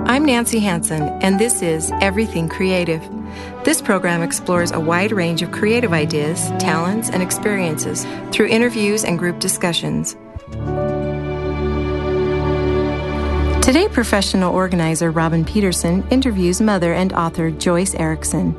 I'm Nancy Hansen, and this is Everything Creative. This program explores a wide range of creative ideas, talents, and experiences through interviews and group discussions. Today, professional organizer Robin Peterson interviews mother and author Joyce Erickson.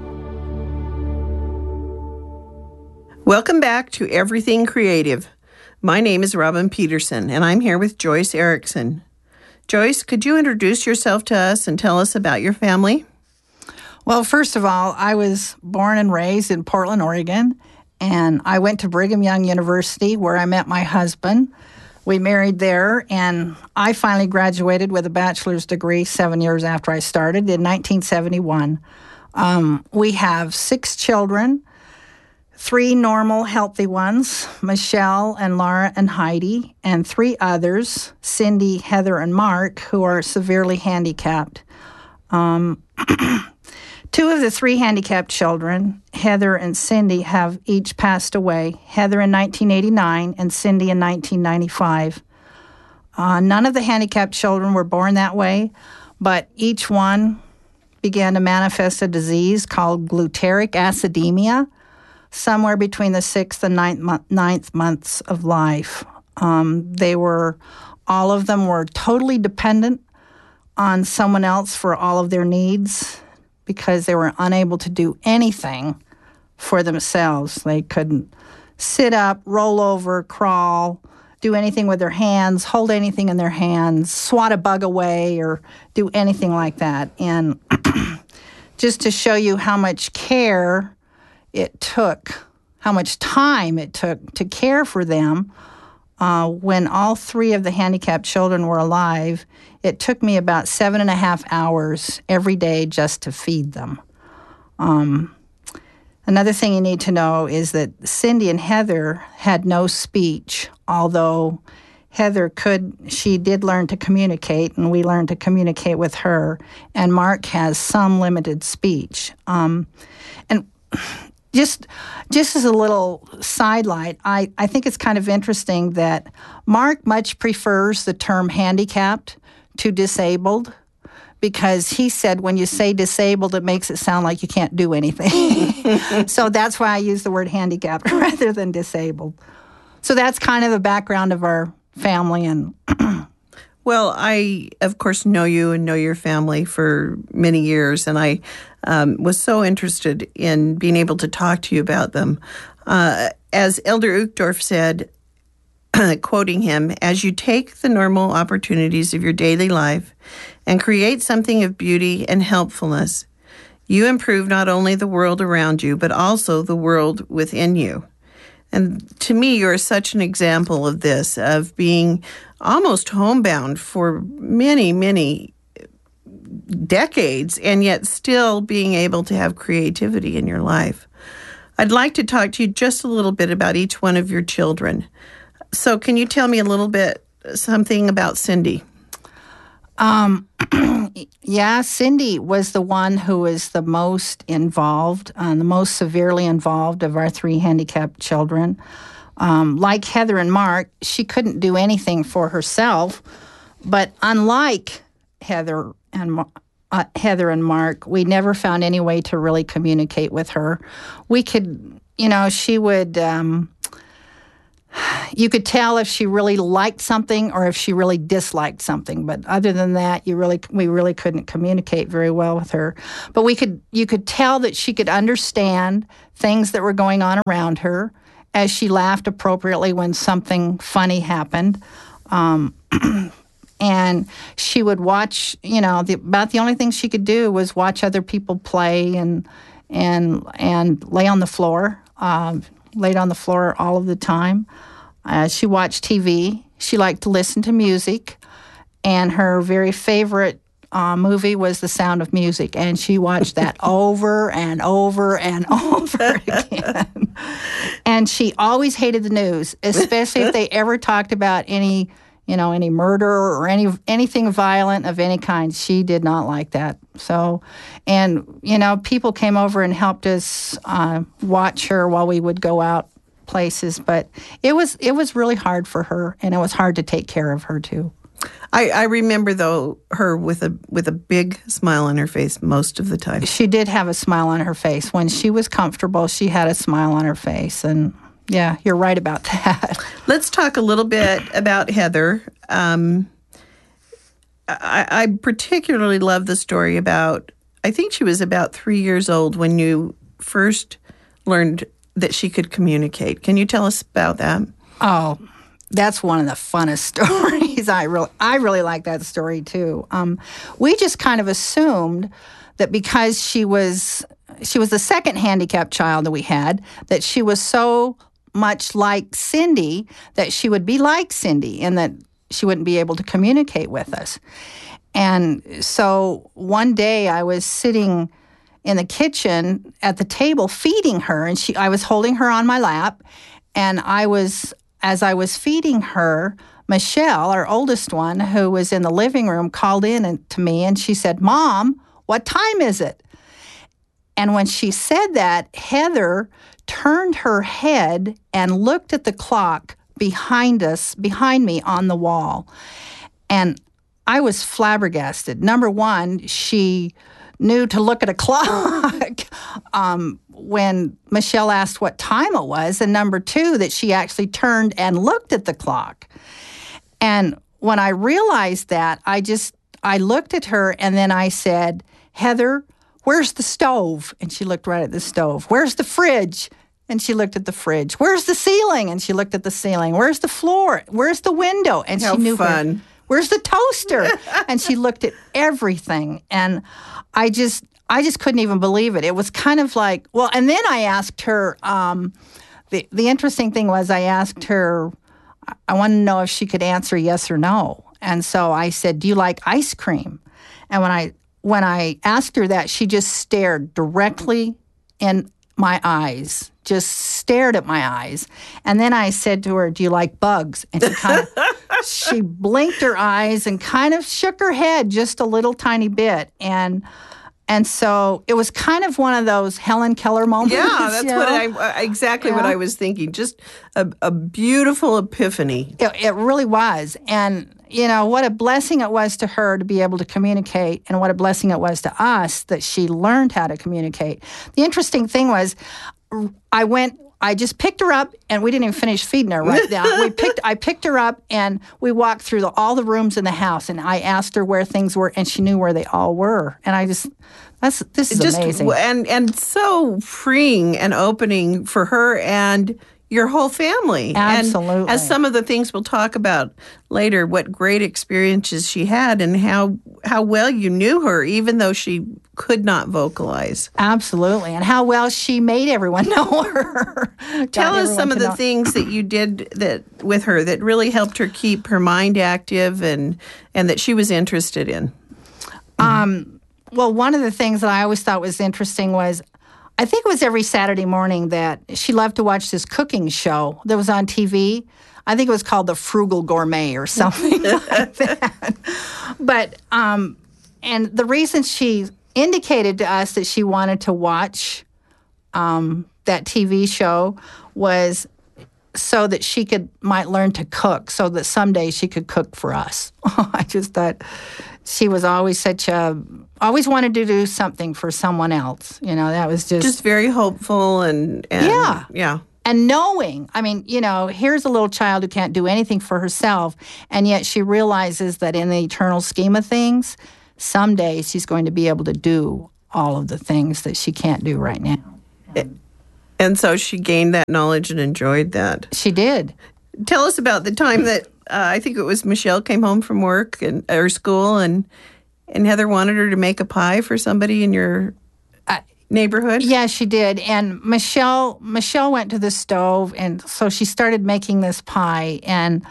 Welcome back to Everything Creative. My name is Robin Peterson, and I'm here with Joyce Erickson. Joyce, could you introduce yourself to us and tell us about your family? Well, first of all, I was born and raised in Portland, Oregon, and I went to Brigham Young University where I met my husband. We married there, and I finally graduated with a bachelor's degree 7 years after I started in 1971. We have 6 children, 3 normal, healthy ones, Michelle and Laura and Heidi, and 3 others, Cindy, Heather, and Mark, who are severely handicapped. 2 of the 3 handicapped children, Heather and Cindy, have each passed away, Heather in 1989 and Cindy in 1995. None of the handicapped children were born that way, but each one began to manifest a disease called glutaric acidemia somewhere between the 6th and 9th months of life. All of them were totally dependent on someone else for all of their needs, because they were unable to do anything for themselves. They couldn't sit up, roll over, crawl, do anything with their hands, hold anything in their hands, swat a bug away, or do anything like that. And just to show you how much care it took, how much time it took to care for them, when all 3 of the handicapped children were alive, it took me about 7.5 hours every day just to feed them. Another thing you need to know is that Cindy and Heather had no speech, although Heather she did learn to communicate, and we learned to communicate with her, and Mark has some limited speech. And just as a little sidelight, I think it's kind of interesting that Mark much prefers the term handicapped to disabled, because he said when you say disabled, it makes it sound like you can't do anything. So that's why I use the word handicapped rather than disabled. So that's kind of the background of our family. And Well, I, of course, know you and know your family for many years, and I was so interested in being able to talk to you about them. As Elder Uchtdorf said, quoting him, "As you take the normal opportunities of your daily life and create something of beauty and helpfulness, you improve not only the world around you, but also the world within you." And to me, you're such an example of this, of being almost homebound for many, many decades, and yet still being able to have creativity in your life. I'd like to talk to you just a little bit about each one of your children. So can you tell me a little bit, something about Cindy? Yeah, Cindy was the one who was the most involved, the most severely involved of our 3 handicapped children. Like Heather and Mark, she couldn't do anything for herself, but unlike Heather and Mark, we never found any way to really communicate with her. We could, she would... you could tell if she really liked something or if she really disliked something. But other than that, we really couldn't communicate very well with her. But you could tell that she could understand things that were going on around her, as she laughed appropriately when something funny happened. And she would watch, about the only thing she could do was watch other people play and lay on the floor. Laid on the floor all of the time. She watched TV. She liked to listen to music. And her very favorite movie was The Sound of Music. And she watched that over and over and over again. And she always hated the news, especially if they ever talked about any murder or anything violent of any kind. She did not like that. So, and, people came over and helped us watch her while we would go out places. But it was really hard for her, and it was hard to take care of her, too. I remember, though, her with a big smile on her face most of the time. She did have a smile on her face. When she was comfortable, she had a smile on her face. And yeah, you're right about that. Let's talk a little bit about Heather. I particularly love the story about, I think she was about 3 years old when you first learned that she could communicate. Can you tell us about that? Oh, that's one of the funnest stories. I really like that story too. We just kind of assumed that because she was the second handicapped child that we had, that she was so much like Cindy that she would be like Cindy and that she wouldn't be able to communicate with us. And so one day I was sitting in the kitchen at the table feeding her, and I was holding her on my lap, and as I was feeding her, Michelle, our oldest one, who was in the living room, called in to me, and she said, "Mom, what time is it?" And when she said that, Heather turned her head and looked at the clock behind me on the wall. And I was flabbergasted. Number one, she knew to look at a clock when Michelle asked what time it was. And number two, that she actually turned and looked at the clock. And when I realized that, I looked at her and then I said, "Heather, where's the stove?" And she looked right at the stove. "Where's the fridge?" And she looked at the fridge. "Where's the ceiling?" And she looked at the ceiling. "Where's the floor? Where's the window?" And How she knew fun. "Where's the toaster?" And she looked at everything. And I just couldn't even believe it. It was kind of like, well, and then I asked her, the interesting thing was I asked her, I wanted to know if she could answer yes or no. And so I said, "Do you like ice cream?" And when I asked her that, she just stared directly in my eyes, just stared at my eyes. And then I said to her, "Do you like bugs?" And she blinked her eyes and kind of shook her head just a little tiny bit. And so it was kind of one of those Helen Keller moments. Yeah, that's what I was thinking. Just a beautiful epiphany. It really was. And, what a blessing it was to her to be able to communicate, and what a blessing it was to us that she learned how to communicate. The interesting thing was I just picked her up, and we didn't even finish feeding her right now. I picked her up, and we walked through all the rooms in the house, and I asked her where things were, and she knew where they all were. And this is amazing. And so freeing and opening for her and your whole family. Absolutely. And as some of the things we'll talk about later, what great experiences she had and how well you knew her, even though she could not vocalize. Absolutely. And how well she made everyone know her. Tell us some of the things that you did with her that really helped her keep her mind active and that she was interested in. Well, one of the things that I always thought was interesting was, I think it was every Saturday morning that she loved to watch this cooking show that was on TV. I think it was called The Frugal Gourmet or something like that. But, and the reason she indicated to us that she wanted to watch that TV show was so that she might learn to cook, so that someday she could cook for us. I just thought she was always always wanted to do something for someone else. That was just very hopeful and yeah. And knowing, here's a little child who can't do anything for herself, and yet she realizes that in the eternal scheme of things, someday she's going to be able to do all of the things that she can't do right now. And so she gained that knowledge and enjoyed that. She did. Tell us about the time that I think it was Michelle came home from work or school, and Heather wanted her to make a pie for somebody in your neighborhood. Yeah, she did. And Michelle went to the stove, and so she started making this pie. And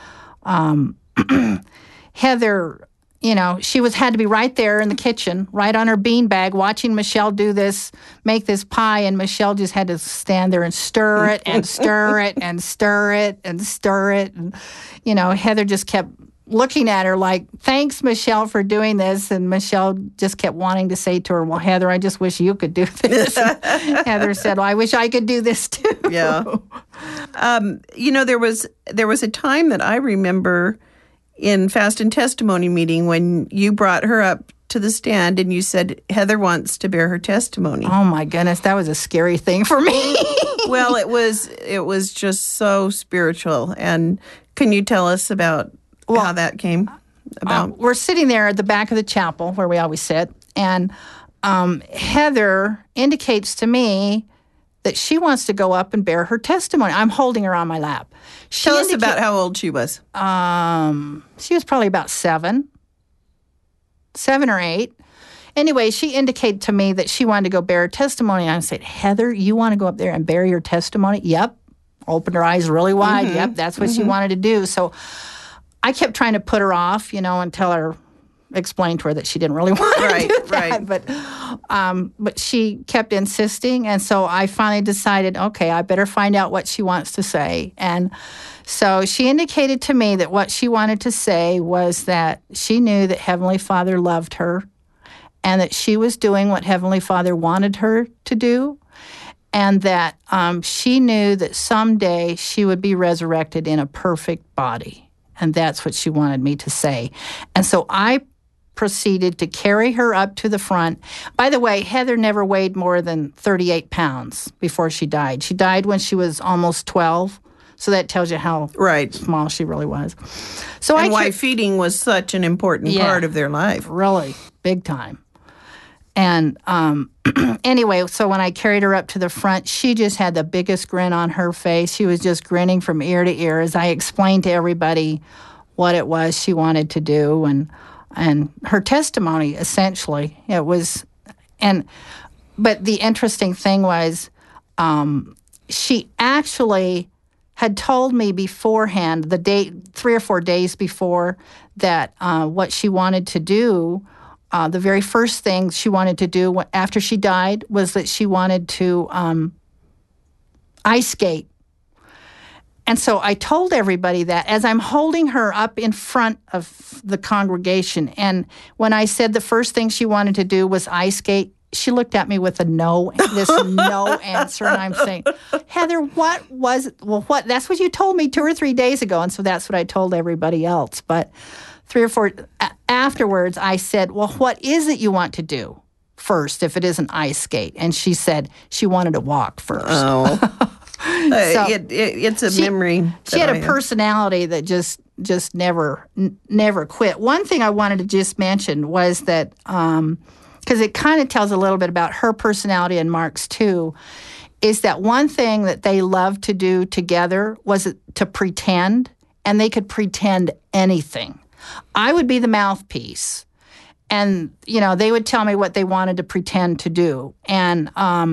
Heather, she had to be right there in the kitchen, right on her beanbag, watching Michelle make this pie, and Michelle just had to stand there and stir it and stir it and stir it and stir it. And, Heather just kept looking at her like, "Thanks, Michelle, for doing this." And Michelle just kept wanting to say to her, "Well, Heather, I just wish you could do this." Heather said, "Well, I wish I could do this too." Yeah. There was a time that I remember in Fast and Testimony meeting when you brought her up to the stand and you said, Heather wants to bear her testimony. Oh my goodness, that was a scary thing for me. Well, it was just so spiritual. And can you tell us about how that came about? We're sitting there at the back of the chapel where we always sit, and Heather indicates to me that she wants to go up and bear her testimony. I'm holding her on my lap. Tell us about how old she was. She was probably about 7 or 8. Anyway, she indicated to me that she wanted to go bear her testimony. And I said, Heather, you want to go up there and bear your testimony? Yep. Opened her eyes really wide. Mm-hmm. Yep, that's what she wanted to do. So I kept trying to put her off, until I explained to her that she didn't really want to do that. Right. But she kept insisting. And so I finally decided, okay, I better find out what she wants to say. And so she indicated to me that what she wanted to say was that she knew that Heavenly Father loved her and that she was doing what Heavenly Father wanted her to do, and that she knew that someday she would be resurrected in a perfect body. And that's what she wanted me to say. And so I proceeded to carry her up to the front. By the way, Heather never weighed more than 38 pounds before she died. She died when she was almost 12. So that tells you how small she really was. So why feeding was such an important part of their life. Really, big time. And anyway, so when I carried her up to the front, she just had the biggest grin on her face. She was just grinning from ear to ear as I explained to everybody what it was she wanted to do and her testimony, essentially. It was, but the interesting thing was she actually had told me beforehand, 3 or 4 days before, that what she wanted to do, the very first thing she wanted to do after she died was that she wanted to ice skate. And so I told everybody that as I'm holding her up in front of the congregation. And when I said the first thing she wanted to do was ice skate, she looked at me with this no answer. And I'm saying, Heather, what was it? Well, that's what you told me 2 or 3 days ago. And so that's what I told everybody else. But 3 or 4 afterwards, I said, well, what is it you want to do first if it isn't ice skate? And she said she wanted to walk first. Oh. So it's a memory. She had a personality that just never quit. One thing I wanted to just mention was that, because it kind of tells a little bit about her personality and Mark's too, is that one thing that they loved to do together was to pretend, and they could pretend anything. I would be the mouthpiece, and they would tell me what they wanted to pretend to do, and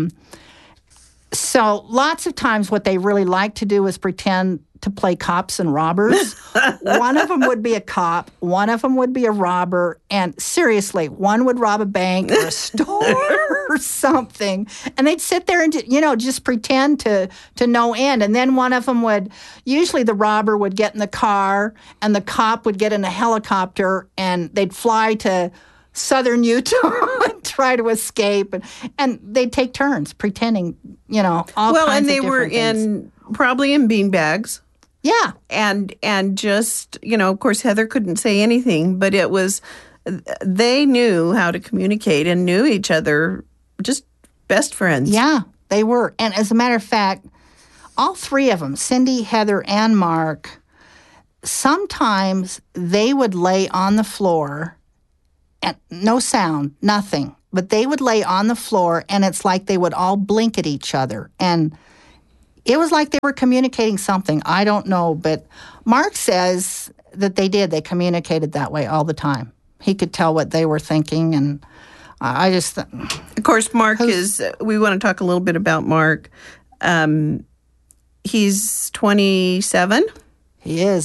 so lots of times what they really liked to do was pretend to play cops and robbers. One of them would be a cop, one of them would be a robber, and seriously, one would rob a bank or a store or something, and they'd sit there and just pretend to no end. And then one of them usually the robber would get in the car, and the cop would get in a helicopter, and they'd fly to southern Utah and try to escape, and they'd take turns pretending, all kinds of different things. Well, and they were probably in beanbags. Yeah. And just, of course, Heather couldn't say anything, but it was, they knew how to communicate and knew each other, just best friends. Yeah, they were. And as a matter of fact, all 3 of them, Cindy, Heather, and Mark, sometimes they would lay on the floor and no sound, nothing, but they would lay on the floor, and it's like they would all blink at each other. And it was like they were communicating something. I don't know, but Mark says that they did. They communicated that way all the time. He could tell what they were thinking, and I just... Of course, Mark is... We want to talk a little bit about Mark. He's 27. He is.